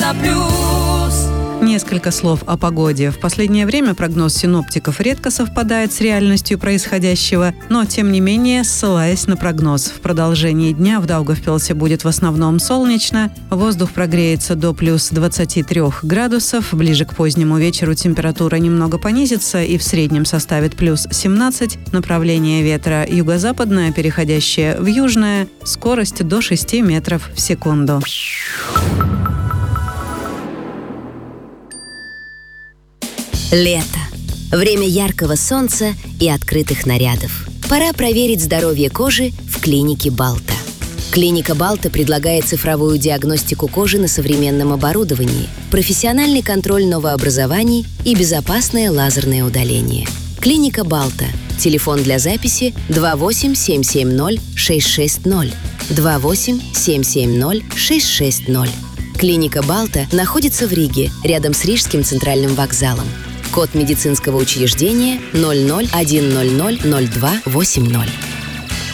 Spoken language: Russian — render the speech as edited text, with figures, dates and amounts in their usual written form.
Европа+. Несколько слов о погоде. В последнее время прогноз синоптиков редко совпадает с реальностью происходящего, но, тем не менее, ссылаясь на прогноз, в продолжении дня в Даугавпилсе будет в основном солнечно, воздух прогреется до плюс 23 градусов, ближе к позднему вечеру температура немного понизится и в среднем составит плюс 17, направление ветра юго-западное, переходящее в южное, скорость до 6 метров в секунду. Лето. Время яркого солнца и открытых нарядов. Пора проверить здоровье кожи в клинике Балта. Клиника Балта предлагает цифровую диагностику кожи на современном оборудовании, профессиональный контроль новообразований и безопасное лазерное удаление. Клиника Балта. Телефон для записи 28-770-660. 28-770-660. Клиника Балта находится в Риге, рядом с Рижским центральным вокзалом. Код медицинского учреждения 00100280.